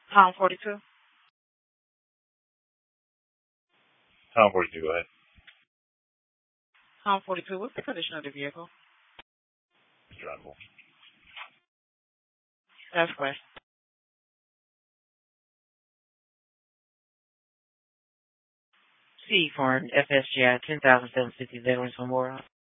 Tom 42. Tom 42, go ahead. Tom 42. What's the condition of the vehicle? It's drivable. That's correct. C for FSGI 10,750 Veterans Memorial.